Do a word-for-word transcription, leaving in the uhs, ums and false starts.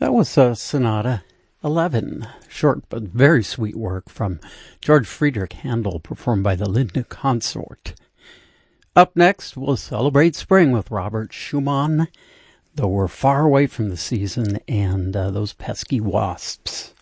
That was uh, Sonata eleven, short but very sweet work from George Friedrich Handel, performed by the Lindner Consort. Up next, we'll celebrate spring with Robert Schumann, though we're far away from the season and uh, those pesky wasps.